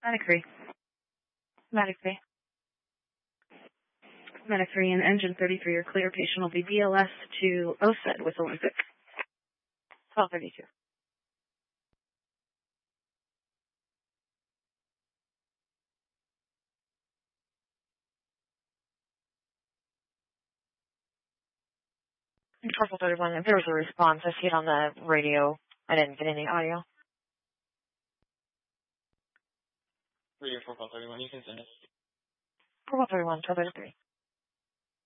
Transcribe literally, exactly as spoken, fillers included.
Medic three. Medic three. Medic three and Engine thirty-three are clear. Patient will be B L S to O S E D with Olympic. twelve thirty-two. Parcel thirty-one, if there was a response, I see it on the radio. I didn't get any audio. Radio four thirty-one, you can send it. four thirty-one, twelve thirty-three.